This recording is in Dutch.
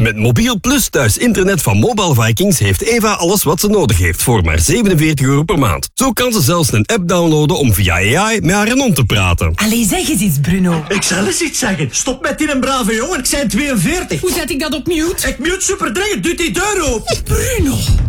Met Mobiel Plus thuis internet van Mobile Vikings heeft Eva alles wat ze nodig heeft voor maar €47 per maand. Zo kan ze zelfs een app downloaden om via AI met haar hond te praten. Allee, zeg eens iets, Bruno. Ik zal eens iets zeggen. Stop met die een brave jongen, ik zijn 42. Hoe zet ik dat op mute? Ik mute super dringend, doet die deur open. Bruno.